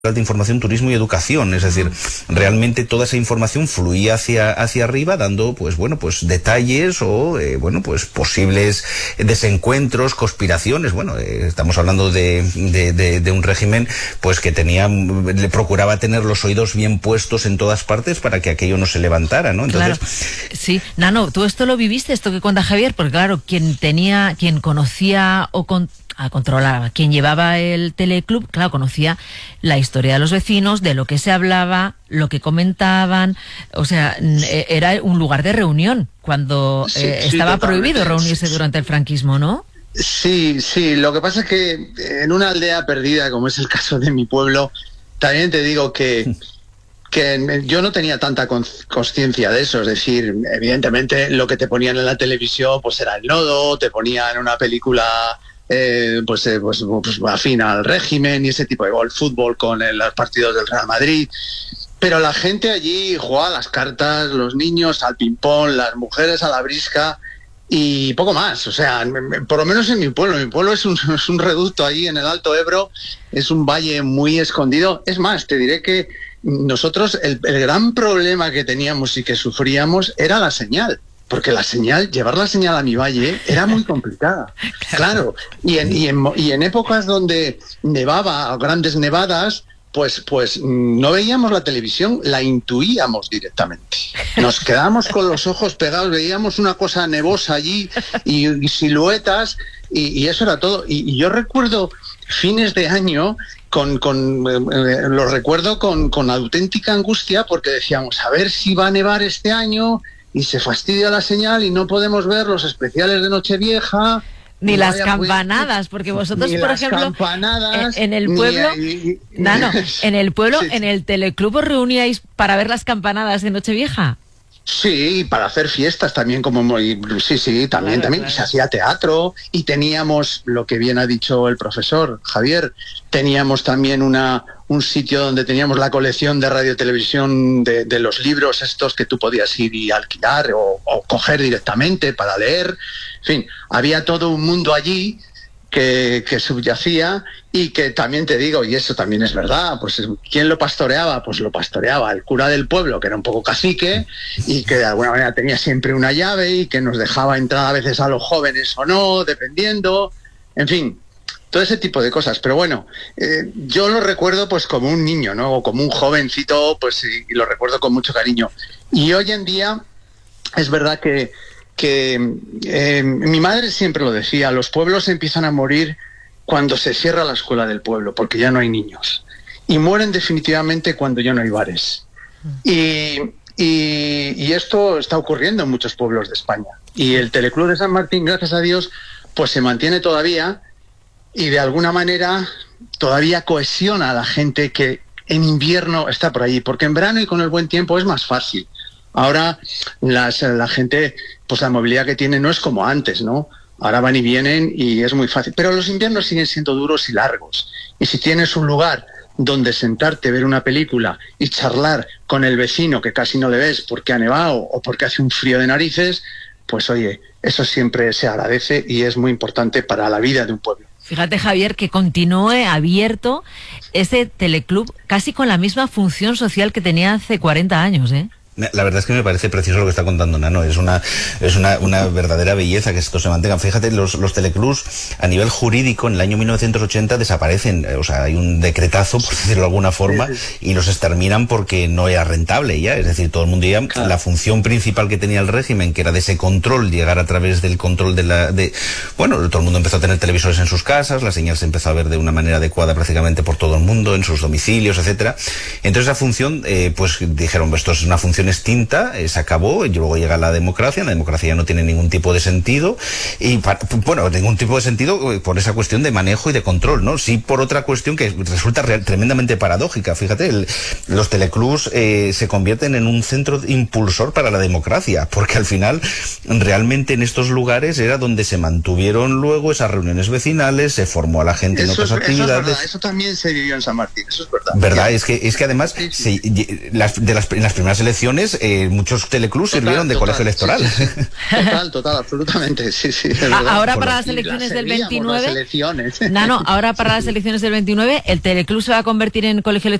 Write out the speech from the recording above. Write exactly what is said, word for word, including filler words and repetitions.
de información, turismo y educación, es decir, realmente toda esa información fluía hacia hacia arriba, dando pues bueno pues detalles o eh, bueno pues posibles desencuentros, conspiraciones. Bueno, eh, estamos hablando de, de, de, de un régimen pues que tenía, le procuraba tener los oídos bien puestos en todas partes para que aquello no se levantara, ¿no? Entonces, claro. Sí, Nano, tú esto lo viviste, esto que cuenta Javier, porque claro, quien tenía, quien conocía o con a controlar. Quien llevaba el teleclub, claro, conocía la historia de los vecinos, de lo que se hablaba, lo que comentaban, o sea, era un lugar de reunión cuando sí, eh, sí, estaba totalmente. prohibido reunirse durante el franquismo, ¿no? Sí, sí, lo que pasa es que en una aldea perdida, como es el caso de mi pueblo, también te digo que, que yo no tenía tanta conciencia de eso, es decir, evidentemente lo que te ponían en la televisión pues era el nodo, te ponían una película Eh, pues, eh, pues, pues afín al régimen y ese tipo de gol, fútbol con el, los partidos del Real Madrid, pero la gente allí jugaba a las cartas, los niños al ping-pong, las mujeres a la brisca y poco más. O sea, por lo menos en mi pueblo, mi pueblo es un, es un reducto allí en el Alto Ebro, es un valle muy escondido. Es más, te diré que nosotros el, el gran problema que teníamos y que sufríamos era la señal. Porque la señal, llevar la señal a mi valle era muy complicada. Claro, y en, y en, y en épocas donde nevaba, grandes nevadas, pues, pues no veíamos la televisión, la intuíamos directamente. Nos quedábamos con los ojos pegados, veíamos una cosa nevosa allí y, y siluetas y, y eso era todo. Y, y yo recuerdo fines de año, con, con eh, lo recuerdo con, con auténtica angustia porque decíamos, a ver si va a nevar este año y se fastidia la señal y no podemos ver los especiales de Nochevieja. Ni las campanadas, porque vosotros, ni por las ejemplo, campanadas, en, en el pueblo, ni, ni, no, no, en el pueblo, sí, en el teleclub os reuníais para ver las campanadas de Nochevieja. Sí, para hacer fiestas también, como muy, sí, sí, también, claro, también claro. se hacía teatro y teníamos, lo que bien ha dicho el profesor Javier, teníamos también una un sitio donde teníamos la colección de radiotelevisión de, de los libros estos que tú podías ir y alquilar o, o coger directamente para leer. En fin, había todo un mundo allí que, que subyacía y que también te digo, y eso también es verdad, pues ¿quién lo pastoreaba? Pues lo pastoreaba el cura del pueblo, que era un poco cacique y que de alguna manera tenía siempre una llave y que nos dejaba entrar a veces a los jóvenes o no, dependiendo, en fin, todo ese tipo de cosas. Pero bueno, eh, yo lo recuerdo pues como un niño, ¿no? O como un jovencito, pues y, y lo recuerdo con mucho cariño. Y hoy en día es verdad que que eh, mi madre siempre lo decía, los pueblos empiezan a morir cuando se cierra la escuela del pueblo, porque ya no hay niños. Y mueren definitivamente cuando ya no hay bares. Y, y, y esto está ocurriendo en muchos pueblos de España. Y el Teleclub de San Martín, gracias a Dios, pues se mantiene todavía y de alguna manera todavía cohesiona a la gente que en invierno está por allí, porque en verano y con el buen tiempo es más fácil. Ahora las, la gente, pues la movilidad que tiene no es como antes, ¿no? Ahora van y vienen y es muy fácil. Pero los inviernos siguen siendo duros y largos. Y si tienes un lugar donde sentarte, ver una película y charlar con el vecino que casi no le ves porque ha nevado o porque hace un frío de narices, pues oye, eso siempre se agradece y es muy importante para la vida de un pueblo. Fíjate, Javier, que continúe abierto ese teleclub casi con la misma función social que tenía hace cuarenta años, ¿eh? La verdad es que me parece precioso lo que está contando Nano, es una es una, una verdadera belleza que esto se mantenga. Fíjate, los, los teleclubs a nivel jurídico en el año mil novecientos ochenta desaparecen, o sea, hay un decretazo, por decirlo de alguna forma, y los exterminan porque no era rentable ya, es decir, todo el mundo ya, claro. La función principal que tenía el régimen, que era de ese control, llegar a través del control de la... de bueno, todo el mundo empezó a tener televisores en sus casas, la señal se empezó a ver de una manera adecuada prácticamente por todo el mundo, en sus domicilios, etcétera. Entonces esa función, eh, pues dijeron, pues esto es una función extinta, eh, se acabó, y luego llega la democracia, la democracia ya no tiene ningún tipo de sentido, y para, bueno, ningún tipo de sentido por esa cuestión de manejo y de control, ¿no? Sí, por otra cuestión que resulta real, tremendamente paradójica. Fíjate, el, los teleclubs eh, se convierten en un centro impulsor para la democracia, porque al final realmente en estos lugares era donde se mantuvieron luego esas reuniones vecinales, se formó a la gente eso en otras es, actividades. Eso es verdad, eso también se vivió en San Martín, eso es verdad. ¿Verdad? Es que, es que además, sí, sí. Se, las, de las, en las primeras elecciones elecciones, eh, muchos teleclubs total, sirvieron de total, colegio electoral. Sí, sí, sí. Total, total, absolutamente, sí, sí. Ahora para las elecciones del veintinueve... Las elecciones. Nano, ahora para las elecciones del veintinueve, ¿el teleclub se va a convertir en colegio electoral?